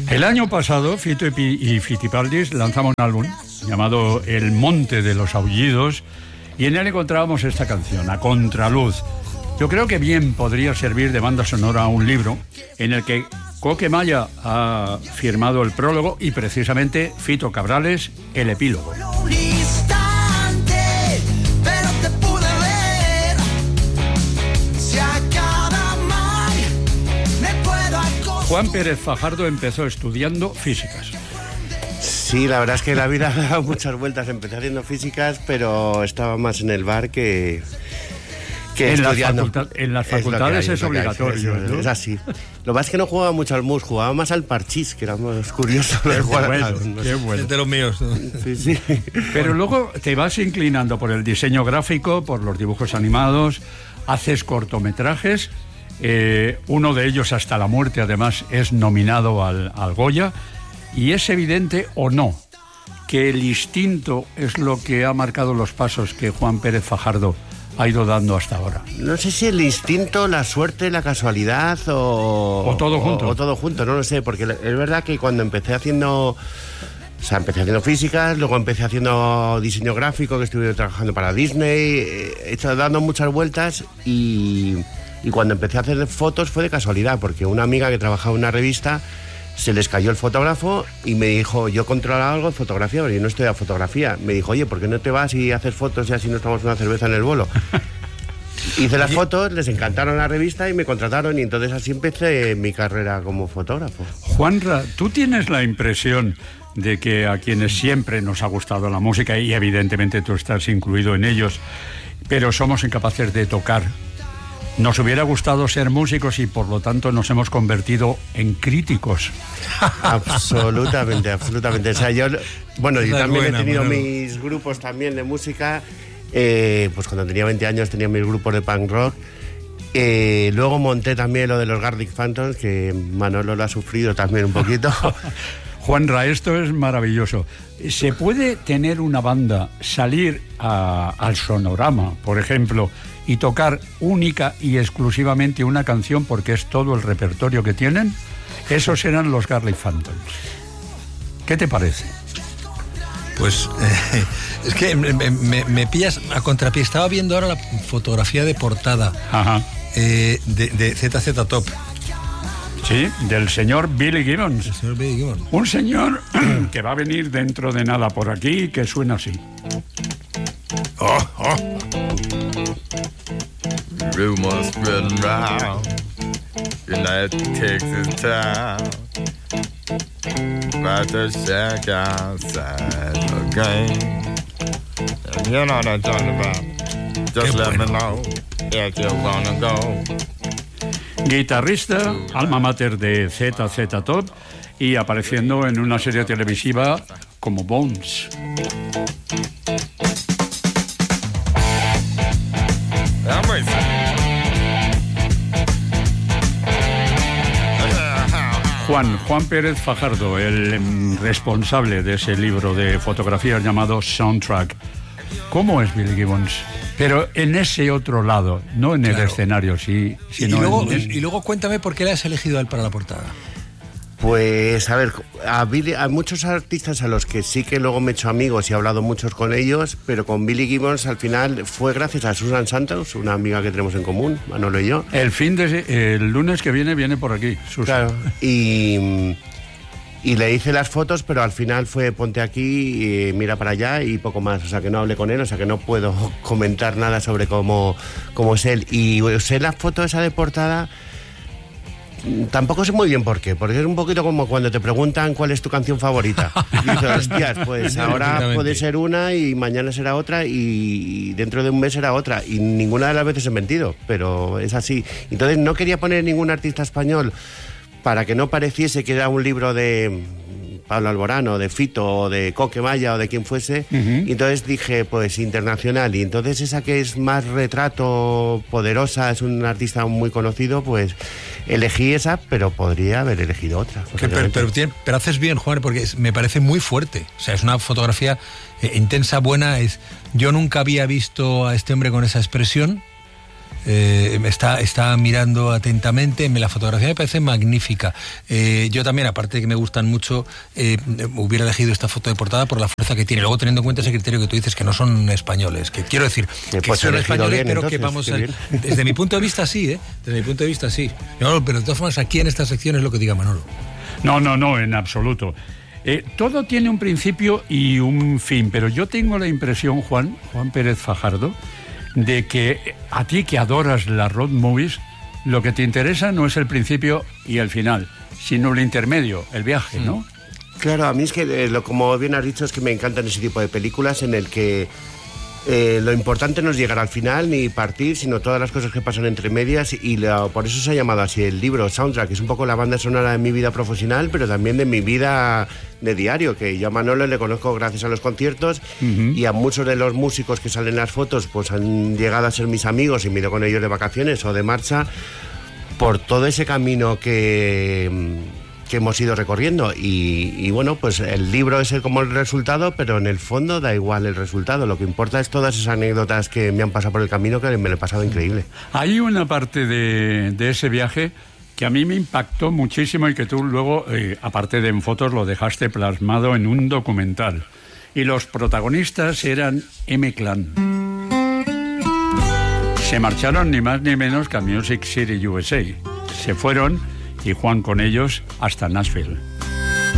El año pasado, Fito y Fitipaldis lanzaban un álbum llamado El Monte de los Aullidos, y en él encontrábamos esta canción, A Contraluz. Yo creo que bien podría servir de banda sonora a un libro en el que Coque Maya ha firmado el prólogo y precisamente Fito Cabrales el epílogo. Juan Pérez Fajardo empezó estudiando físicas. Sí, la verdad es que la vida me ha dado muchas vueltas. Empecé haciendo físicas, pero estaba más en el bar que estudiando. En las facultades es obligatorio, ¿no? Es así. Lo más es que no jugaba mucho al mus, jugaba más al parchís, que era más curioso. Qué bueno. Es de los míos, ¿no? Sí. Pero luego te vas inclinando por el diseño gráfico, por los dibujos animados, haces cortometrajes. Uno de ellos, Hasta la muerte, además, es nominado al Goya. Y es evidente, o no, que el instinto es lo que ha marcado los pasos que Juan Pérez Fajardo ha ido dando hasta ahora. No sé si el instinto, la suerte, la casualidad o todo junto. O todo junto, no lo sé, porque es verdad que cuando empecé haciendo físicas, luego empecé haciendo diseño gráfico, que estuve trabajando para Disney, he estado dando muchas vueltas y cuando empecé a hacer fotos fue de casualidad, porque una amiga que trabajaba en una revista se les cayó el fotógrafo y me dijo, yo controlaba algo de fotografía, pero yo no estudiaba fotografía. Me dijo, oye, ¿por qué no te vas y haces fotos y así nos tomamos una cerveza en el bolo? Hice las fotos, les encantaron la revista y me contrataron, y entonces así empecé mi carrera como fotógrafo. Juanra, ¿tú tienes la impresión de que a quienes siempre nos ha gustado la música, y evidentemente tú estás incluido en ellos, pero somos incapaces de tocar? Nos hubiera gustado ser músicos y por lo tanto nos hemos convertido en críticos. Absolutamente. O sea, yo también he tenido mis grupos también de música. Pues cuando tenía 20 años tenía mis grupos de punk rock. Luego monté también lo de los Garlic Phantoms, que Manolo lo ha sufrido también un poquito. Juanra, esto es maravilloso. ¿Se puede tener una banda, salir al Sonorama, por ejemplo, y tocar única y exclusivamente una canción porque es todo el repertorio que tienen? Esos eran los Garlic Phantoms. ¿Qué te parece? Pues es que me pillas a contrapié. Estaba viendo ahora la fotografía de portada. Ajá. De ZZ Top. Sí, del señor Billy Gibbons. El señor Billy Gibbons. Un señor que va a venir dentro de nada por aquí, que suena así. Rumors spreading round United Texas town about the shack outside the game. And you know what I'm talking about. Just let me know if you wanna go. Guitarrista, alma mater de ZZ Top y apareciendo en una serie televisiva como Bones. Juan Pérez Fajardo, el responsable de ese libro de fotografías llamado Soundtrack. ¿Cómo es Billy Gibbons? Pero en ese otro lado, no en el escenario, sí, sino y luego cuéntame por qué le has elegido a él para la portada. Pues, a ver, a muchos artistas a los que sí que luego me he hecho amigos y he hablado muchos con ellos, pero con Billy Gibbons al final fue gracias a Susan Santos, una amiga que tenemos en común, Manolo y yo. El lunes que viene por aquí, Susan. Claro, y le hice las fotos, pero al final fue ponte aquí y mira para allá y poco más. O sea, que no hablé con él, o sea, que no puedo comentar nada sobre cómo es él. Y usé la foto esa de portada. Tampoco sé muy bien por qué, porque es un poquito como cuando te preguntan cuál es tu canción favorita. Y dices, hostias, pues ahora puede ser una y mañana será otra y dentro de un mes será otra. Y ninguna de las veces he mentido, pero es así. Entonces no quería poner ningún artista español para que no pareciese que era un libro de Pablo Alborán o de Fito o de Coque Maya o de quien fuese. Y entonces dije, pues internacional. Y entonces esa que es más retrato, poderosa, es un artista muy conocido, pues elegí esa, pero podría haber elegido otra. Pero haces bien, Juan, porque me parece muy fuerte. O sea, es una fotografía intensa, buena. Yo nunca había visto a este hombre con esa expresión. está mirando atentamente. La fotografía me parece magnífica. Yo también, aparte de que me gustan mucho, hubiera elegido esta foto de portada por la fuerza que tiene. Luego, teniendo en cuenta ese criterio que tú dices, que no son españoles, que quiero decir que son españoles, bien, pero entonces, que vamos a... Desde mi punto de vista sí, desde mi punto de vista sí. No, pero de todas formas, aquí en esta sección es lo que diga Manolo. No, en absoluto. Todo tiene un principio y un fin, pero yo tengo la impresión, Juan Pérez Fajardo, de que a ti que adoras las road movies, lo que te interesa no es el principio y el final, sino el intermedio, el viaje, ¿no? Claro, a mí es que, como bien has dicho, es que me encantan ese tipo de películas en el que lo importante no es llegar al final ni partir, sino todas las cosas que pasan entre medias, y por eso se ha llamado así el libro, Soundtrack. Es un poco la banda sonora de mi vida profesional, pero también de mi vida de diario, que yo a Manolo le conozco gracias a los conciertos, y a muchos de los músicos que salen en las fotos pues han llegado a ser mis amigos y me he ido con ellos de vacaciones o de marcha por todo ese camino que hemos ido recorriendo, y bueno, pues el libro es como el resultado, pero en el fondo da igual el resultado. Lo que importa es todas esas anécdotas que me han pasado por el camino, que me lo he pasado increíble. Hay una parte de ese viaje que a mí me impactó muchísimo y que tú luego, aparte de en fotos, lo dejaste plasmado en un documental. Y los protagonistas eran M-Clan. Se marcharon ni más ni menos que a Music City, USA. Se fueron, y Juan con ellos, hasta Nashville.